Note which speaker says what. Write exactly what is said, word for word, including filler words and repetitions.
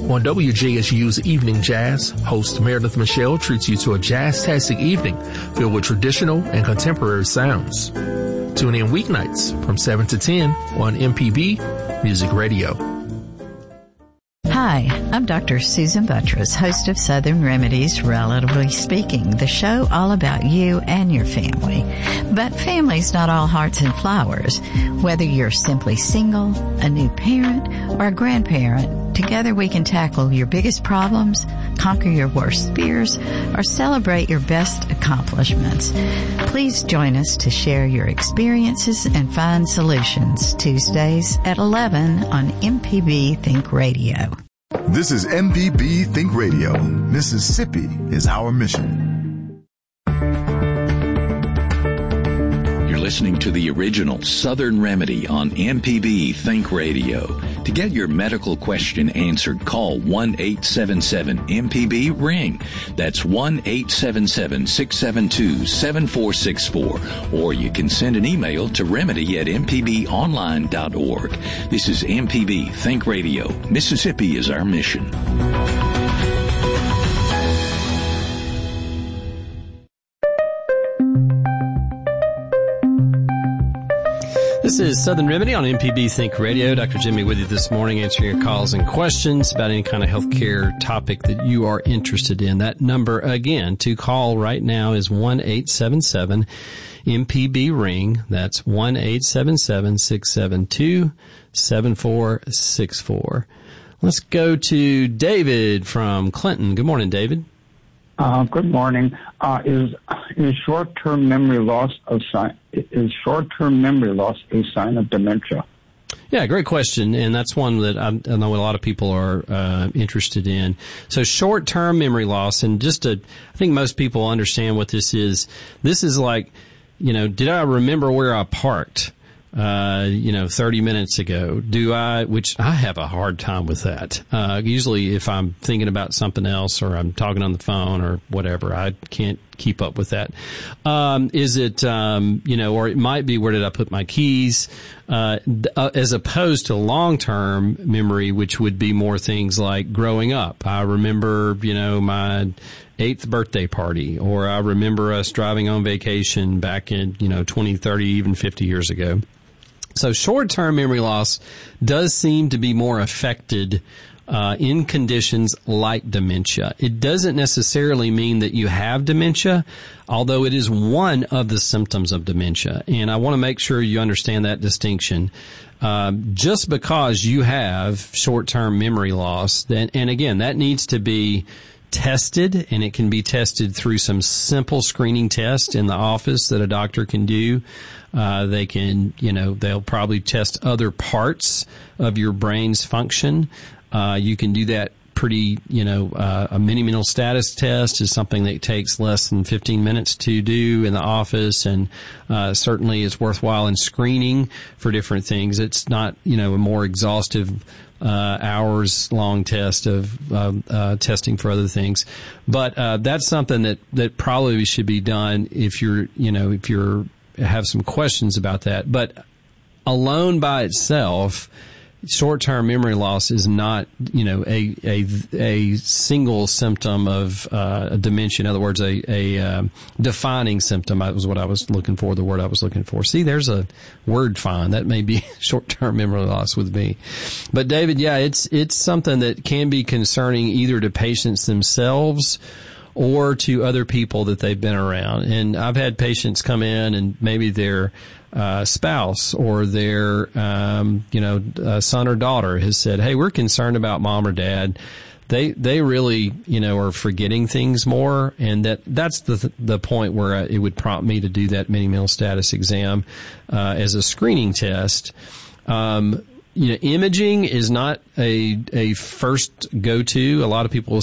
Speaker 1: On W J S U's Evening Jazz, host Meredith Michelle treats you to a jazz-tastic evening filled with traditional and contemporary sounds. Tune in weeknights from seven to ten on M P B Music Radio.
Speaker 2: Hi, I'm Doctor Susan Buttress, host of Southern Remedies, Relatively Speaking, the show all about you and your family. But family's not all hearts and flowers. Whether you're simply single, a new parent, or a grandparent, together we can tackle your biggest problems, conquer your worst fears, or celebrate your best accomplishments. Please join us to share your experiences and find solutions. Tuesdays at eleven on M P B Think Radio.
Speaker 3: This is M P B Think Radio. Mississippi is our mission.
Speaker 4: You're listening to the original Southern Remedy on M P B Think Radio. To get your medical question answered, call one eight seven seven M P B ring. That's one eight seven seven, six seven two, seven four six four. Or you can send an email to remedy at m p b online dot org. This is M P B Think Radio. Mississippi is our mission.
Speaker 5: This is Southern Remedy on M P B Think Radio. Doctor Jimmy with you this morning, answering your calls and questions about any kind of healthcare topic that you are interested in. That number, again, to call right now is one eight seven seven M P B ring. That's one eight seven seven, six seven two, seven four six four. Let's go to David from Clinton. Good morning, David.
Speaker 6: Uh, good morning. Uh, is is short-term memory loss a sign? Is short-term memory loss a sign of dementia?
Speaker 5: Yeah, great question, and that's one that I, I know a lot of people are uh, interested in. So, short-term memory loss, and just to, I think most people understand what this is. This is like, you know, did I remember where I parked? Uh, you know, thirty minutes ago, do I, which I have a hard time with that. Uh, usually if I'm thinking about something else or I'm talking on the phone or whatever, I can't keep up with that. Um, is it, um, you know, or it might be where did I put my keys, uh, uh as opposed to long-term memory, which would be more things like growing up. I remember, you know, my eighth birthday party, or I remember us driving on vacation back in, you know, twenty, thirty, even fifty years ago. So short-term memory loss does seem to be more affected uh, in conditions like dementia. It doesn't necessarily mean that you have dementia, although it is one of the symptoms of dementia. And I want to make sure you understand that distinction. Um, just because you have short-term memory loss, then, and again, that needs to be tested, and it can be tested through some simple screening tests in the office that a doctor can do. Uh, they can, you know, they'll probably test other parts of your brain's function. Uh, you can do that pretty, you know, uh, a mini mental status test is something that takes less than fifteen minutes to do in the office, and uh, certainly is worthwhile in screening for different things. It's not, you know, a more exhaustive Uh, hours long test of uh, uh, testing for other things, but uh, that's something that that probably should be done if you're, you know, if you're have some questions about that. But alone by itself, short-term memory loss is not, you know, a a a single symptom of uh, a dementia. In other words, a a um, defining symptom. That was what I was looking for. The word I was looking for. See, there's a word find that may be short-term memory loss with me. But David, yeah, it's it's something that can be concerning either to patients themselves or to other people that they've been around. And I've had patients come in and maybe they're Uh, spouse or their, um, you know, uh, son or daughter has said, "Hey, we're concerned about mom or dad. They they really, you know, are forgetting things more," and that that's the the point where it would prompt me to do that mini mental status exam uh, as a screening test. Um, you know, imaging is not a a first go to. A lot of people will